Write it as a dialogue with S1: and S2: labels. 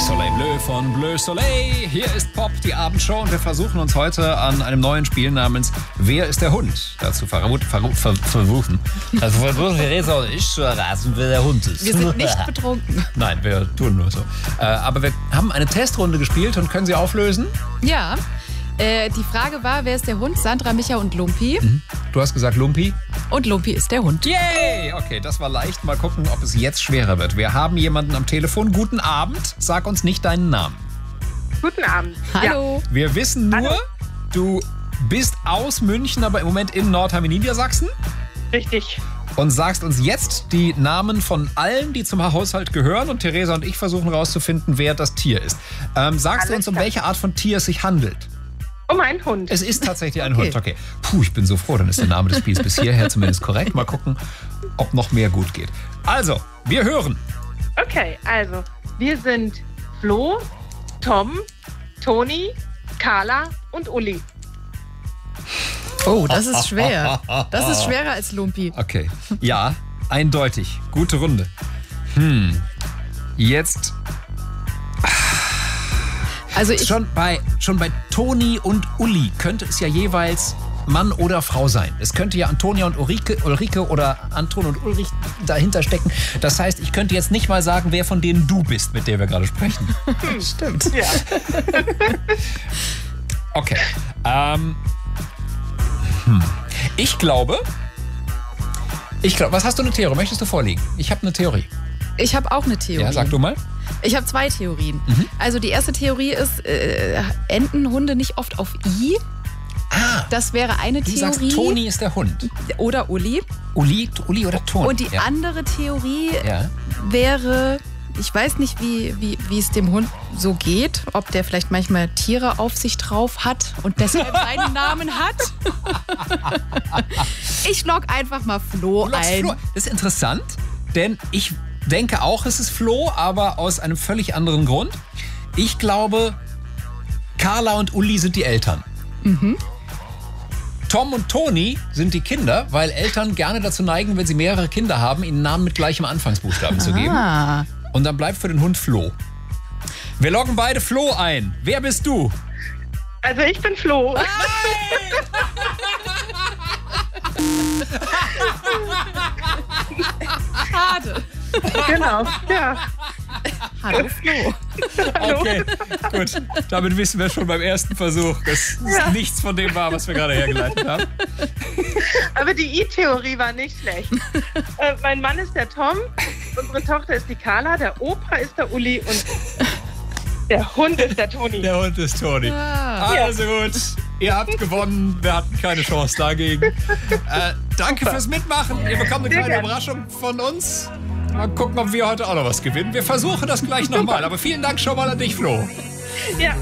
S1: Soleil Bleu von Bleu Soleil. Hier ist Pop, die Abendshow, und wir versuchen uns heute an einem neuen Spiel namens Wer ist der Hund? Dazu versuchen. Also versuchen Theresa und ich zu erraten, wer der Hund ist.
S2: Wir sind nicht betrunken.
S1: Nein, wir tun nur so. Aber wir haben eine Testrunde gespielt und können sie auflösen?
S2: Ja. Die Frage war, wer ist der Hund? Sandra, Micha und Lumpi.
S1: Du hast gesagt Lumpi.
S2: Und Lumpi ist der Hund.
S1: Yay! Okay, das war leicht. Mal gucken, ob es jetzt schwerer wird. Wir haben jemanden am Telefon. Guten Abend. Sag uns nicht deinen Namen.
S3: Guten Abend.
S2: Hallo.
S3: Ja.
S1: Wir wissen nur,
S3: Hallo.
S1: du bist aus München, aber im Moment in Nordheim in Niedersachsen.
S3: Richtig.
S1: Und sagst uns jetzt die Namen von allen, die zum Haushalt gehören. Und Theresa und ich versuchen rauszufinden, wer das Tier ist. Sagst du uns, um
S3: klar.
S1: welche Art von Tier es sich handelt?
S3: Um einen Hund.
S1: Es ist tatsächlich ein Hund. Okay. Puh, ich bin so froh, dann ist der Name des Spiels bis hierher zumindest korrekt. Mal gucken, ob noch mehr gut geht. Also, wir hören.
S3: Okay, also, wir sind Flo, Tom, Toni, Carla und Uli.
S2: Oh, das ist schwer. Das ist schwerer als Lumpi.
S1: Okay. Ja, eindeutig. Gute Runde. Jetzt
S2: Also ich,
S1: schon bei Toni und Uli könnte es ja jeweils Mann oder Frau sein. Es könnte ja Antonia und Ulrike oder Anton und Ulrich dahinter stecken. Das heißt, ich könnte jetzt nicht mal sagen, wer von denen du bist, mit der wir gerade sprechen.
S2: stimmt.
S3: Ja.
S1: Okay. Ich glaube, was hast du eine Theorie? Möchtest du vorlegen? Ich habe eine Theorie.
S2: Ich habe auch eine Theorie.
S1: Ja, sag du mal.
S2: Ich habe zwei Theorien. Also die erste Theorie ist, enden Hunde nicht oft auf I? Das wäre eine
S1: Du
S2: Theorie.
S1: sagst, Toni ist der Hund.
S2: Oder Uli.
S1: Uli oder Toni?
S2: Und die andere Theorie
S1: Ja.
S2: wäre, ich weiß nicht, wie es dem Hund so geht, ob der vielleicht manchmal Tiere auf sich drauf hat und deshalb seinen Namen hat. Ich log einfach mal Flo
S1: Du logst
S2: ein.
S1: Flo. Das ist interessant, denn ich denke auch, es ist Flo, aber aus einem völlig anderen Grund. Ich glaube, Carla und Uli sind die Eltern. Tom und Toni sind die Kinder, weil Eltern gerne dazu neigen, wenn sie mehrere Kinder haben, ihnen Namen mit gleichem Anfangsbuchstaben zu geben.
S2: Ah.
S1: Und dann bleibt für den Hund Flo. Wir loggen beide Flo ein. Wer bist du?
S3: Also, ich bin Flo.
S2: Schade.
S3: Genau, ja.
S2: Hallo Flo.
S1: Okay, gut. Damit wissen wir schon beim ersten Versuch, dass es nichts von dem war, was wir gerade hergeleitet haben.
S3: Aber die I-Theorie war nicht schlecht. Mein Mann ist der Tom, unsere Tochter ist die Carla, der Opa ist der Uli und der Hund ist der Toni.
S1: Der Hund ist Toni. Also gut, ihr habt gewonnen. Wir hatten keine Chance dagegen. Danke fürs Mitmachen. Ihr bekommt eine kleine
S3: gerne.
S1: Überraschung von uns. Mal gucken, ob wir heute auch noch was gewinnen. Wir versuchen das gleich nochmal. Aber vielen Dank schon mal an dich, Flo.
S3: Ja.